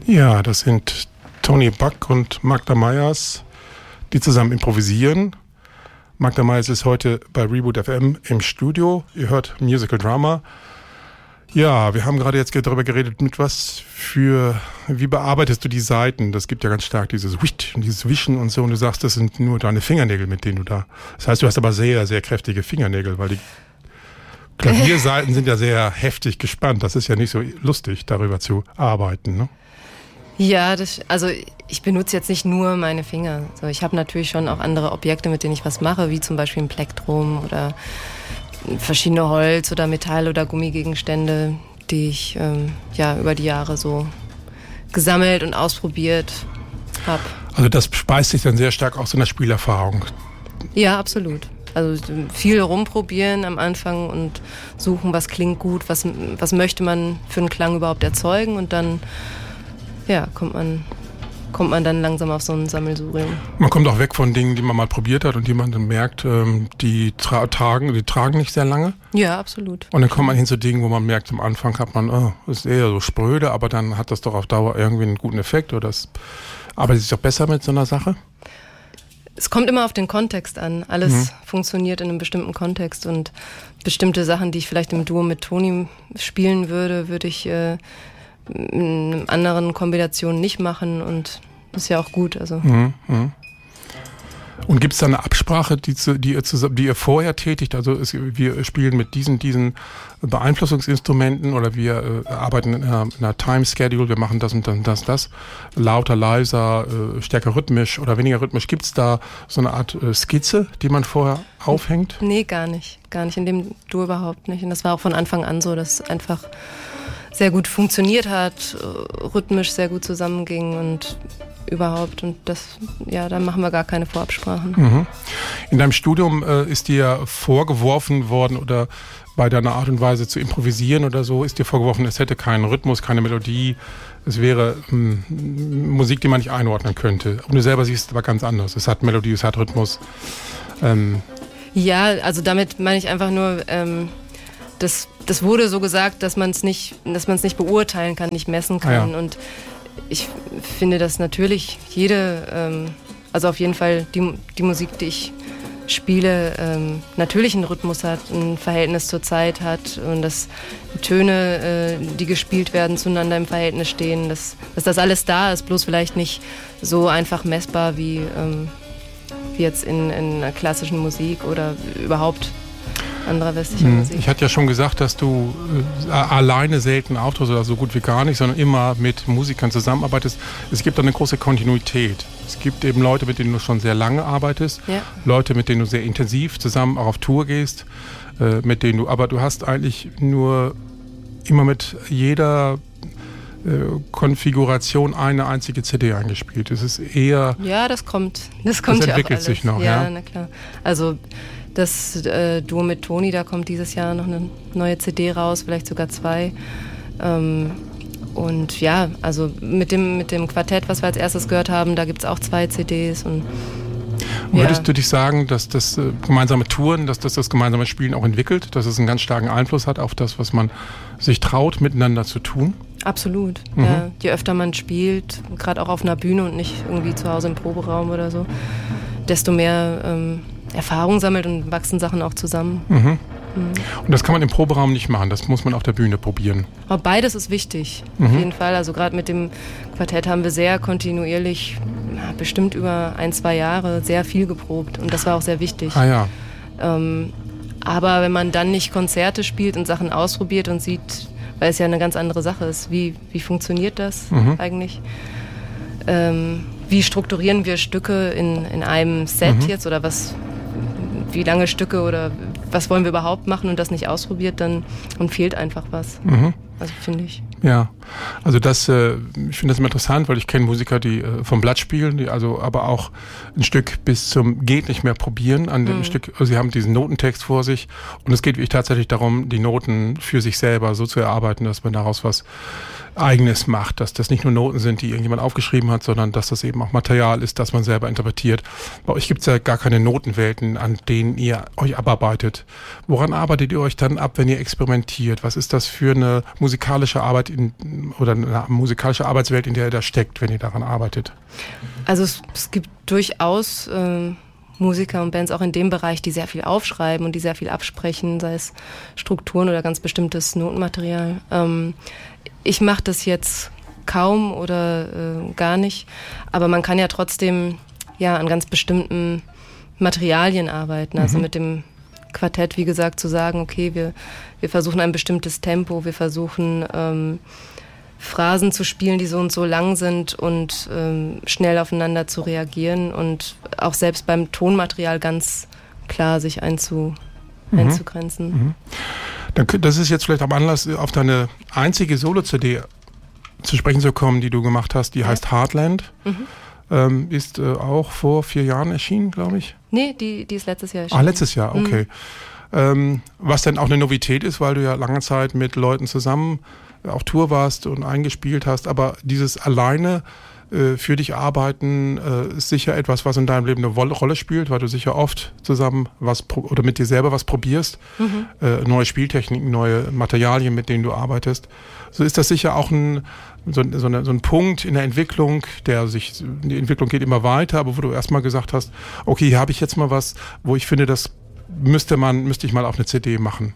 Ja, das sind Tony Buck und Magda Myers, die zusammen improvisieren. Magda Myers ist heute bei Reboot FM im Studio. Ihr hört Musical Drama. Ja, wir haben gerade jetzt darüber geredet, wie bearbeitest du die Seiten? Das gibt ja ganz stark dieses Wisch und dieses Wischen und so. Und du sagst, das sind nur deine Fingernägel, mit denen du da... Das heißt, du hast aber sehr, sehr kräftige Fingernägel, weil die Klavierseiten sind ja sehr heftig gespannt. Das ist ja nicht so lustig, darüber zu arbeiten, ne? Ja, also ich benutze jetzt nicht nur meine Finger. So, ich habe natürlich schon auch andere Objekte, mit denen ich was mache, wie zum Beispiel ein Plektrum oder verschiedene Holz- oder Metall- oder Gummigegenstände, die ich über die Jahre so gesammelt und ausprobiert habe. Also das speist sich dann sehr stark aus so einer Spielerfahrung. Ja, absolut. Also viel rumprobieren am Anfang und suchen, was klingt gut, was möchte man für einen Klang überhaupt erzeugen, und dann kommt man dann langsam auf so ein Sammelsurium. Man kommt auch weg von Dingen, die man mal probiert hat und die man dann merkt, die tragen nicht sehr lange. Ja, absolut. Und dann kommt man hin zu Dingen, wo man merkt, am Anfang hat man, ist eher so spröde, aber dann hat das doch auf Dauer irgendwie einen guten Effekt, oder das arbeitet sich doch besser mit so einer Sache? Es kommt immer auf den Kontext an. Alles funktioniert in einem bestimmten Kontext, und bestimmte Sachen, die ich vielleicht im Duo mit Toni spielen würde ich in anderen Kombinationen nicht machen, und das ist ja auch gut. Also. Und gibt es da eine Absprache, die ihr vorher tätigt? Also wir spielen mit diesen Beeinflussungsinstrumenten, oder wir arbeiten in einer Time Schedule, wir machen das und dann das, lauter, leiser, stärker rhythmisch oder weniger rhythmisch. Gibt es da so eine Art Skizze, die man vorher aufhängt? Nee, gar nicht. Gar nicht, in dem Duo überhaupt nicht. Und das war auch von Anfang an so, dass es einfach sehr gut funktioniert hat, rhythmisch sehr gut zusammenging und überhaupt. Und da machen wir gar keine Vorabsprachen. In deinem Studium ist dir vorgeworfen worden, oder bei deiner Art und Weise zu improvisieren oder so, ist dir vorgeworfen, es hätte keinen Rhythmus, keine Melodie, es wäre Musik, die man nicht einordnen könnte. Und du selber siehst es aber ganz anders. Es hat Melodie, es hat Rhythmus. Ja, also damit meine ich einfach nur, das wurde so gesagt, dass man es nicht beurteilen kann, nicht messen kann. Ja. Und ich finde, dass natürlich also auf jeden Fall die Musik, die ich spiele, natürlich einen Rhythmus hat, ein Verhältnis zur Zeit hat, und dass Töne, die gespielt werden, zueinander im Verhältnis stehen, dass das alles da ist, bloß vielleicht nicht so einfach messbar wie jetzt in einer klassischen Musik oder überhaupt anderer westlicher Musik. Ich hatte ja schon gesagt, dass du alleine selten auftrittst, oder so gut wie gar nicht, sondern immer mit Musikern zusammenarbeitest. Es gibt eine große Kontinuität. Es gibt eben Leute, mit denen du schon sehr lange arbeitest, Leute, mit denen du sehr intensiv zusammen auch auf Tour gehst, aber du hast eigentlich nur immer mit jeder Konfiguration eine einzige CD eingespielt. Es ist eher... Ja, das entwickelt sich noch. Ja, na klar. Also das Duo mit Toni, da kommt dieses Jahr noch eine neue CD raus, vielleicht sogar 2. Und ja, also mit dem Quartett, was wir als erstes gehört haben, da gibt es auch 2 CDs. Und würdest du dich sagen, dass das gemeinsame Touren, dass das gemeinsame Spielen auch entwickelt, dass es einen ganz starken Einfluss hat auf das, was man sich traut, miteinander zu tun? Absolut. Ja. Je öfter man spielt, gerade auch auf einer Bühne und nicht irgendwie zu Hause im Proberaum oder so, desto mehr Erfahrung sammelt und wachsen Sachen auch zusammen. Und das kann man im Proberaum nicht machen, das muss man auf der Bühne probieren. Aber beides ist wichtig, auf jeden Fall. Also gerade mit dem Quartett haben wir sehr kontinuierlich, bestimmt über 1-2 Jahre, sehr viel geprobt, und das war auch sehr wichtig. Aber wenn man dann nicht Konzerte spielt und Sachen ausprobiert und sieht, weil es ja eine ganz andere Sache ist, wie funktioniert das eigentlich? Wie strukturieren wir Stücke in einem Set jetzt, oder wie lange Stücke oder was wollen wir überhaupt machen, und das nicht ausprobiert, dann fehlt einfach was. Also finde ich. Ja, also ich finde das immer interessant, weil ich kenne Musiker, die vom Blatt spielen, die also aber auch ein Stück bis zum geht nicht mehr probieren an dem Stück. Also sie haben diesen Notentext vor sich, und es geht wirklich tatsächlich darum, die Noten für sich selber so zu erarbeiten, dass man daraus was Eigenes macht, dass das nicht nur Noten sind, die irgendjemand aufgeschrieben hat, sondern dass das eben auch Material ist, das man selber interpretiert. Bei euch gibt es ja gar keine Notenwelten, an denen ihr euch abarbeitet. Woran arbeitet ihr euch dann ab, wenn ihr experimentiert? Was ist das für eine musikalische Arbeit oder eine musikalische Arbeitswelt, in der ihr da steckt, wenn ihr daran arbeitet? Also es gibt durchaus Musiker und Bands auch in dem Bereich, die sehr viel aufschreiben und die sehr viel absprechen, sei es Strukturen oder ganz bestimmtes Notenmaterial. Ich mache das jetzt kaum oder gar nicht, aber man kann ja trotzdem an ganz bestimmten Materialien arbeiten. Also mit dem Quartett, wie gesagt, zu sagen, okay, wir versuchen ein bestimmtes Tempo, wir versuchen Phrasen zu spielen, die so und so lang sind und schnell aufeinander zu reagieren und auch selbst beim Tonmaterial ganz klar sich einzugrenzen. Das ist jetzt vielleicht am Anlass, auf deine einzige Solo-CD zu sprechen zu kommen, die du gemacht hast, die heißt Heartland. Ist auch vor 4 Jahren erschienen, glaube ich. Nee, die ist letztes Jahr erschienen. Letztes Jahr, okay. Was dann auch eine Novität ist, weil du ja lange Zeit mit Leuten zusammen auch Tour warst und eingespielt hast, aber dieses alleine für dich arbeiten ist sicher etwas, was in deinem Leben eine Rolle spielt, weil du sicher oft zusammen oder mit dir selber was probierst, neue Spieltechniken, neue Materialien, mit denen du arbeitest. So ist das sicher auch so ein Punkt in der Entwicklung, die Entwicklung geht immer weiter, aber wo du erstmal gesagt hast, okay, hier habe ich jetzt mal was, wo ich finde, das müsste ich mal auf eine CD machen.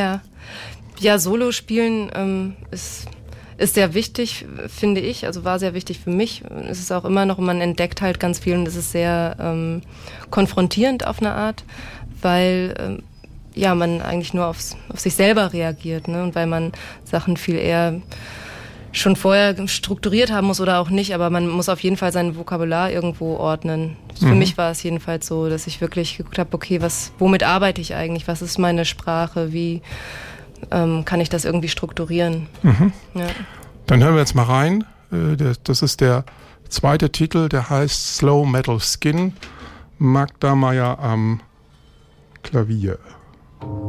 Ja, Solo-Spielen ist sehr wichtig, finde ich, also war sehr wichtig für mich. Es ist auch immer noch, man entdeckt halt ganz viel und es ist sehr konfrontierend auf eine Art, weil man eigentlich nur auf sich selber reagiert, ne? Und weil man Sachen viel eher schon vorher strukturiert haben muss oder auch nicht, aber man muss auf jeden Fall sein Vokabular irgendwo ordnen. Für mich war es jedenfalls so, dass ich wirklich geguckt habe, okay, womit arbeite ich eigentlich, was ist meine Sprache, wie kann ich das irgendwie strukturieren. Ja. Dann hören wir jetzt mal rein. Das ist der zweite Titel, der heißt Slow Metal Skin. Magda Mayer am Klavier.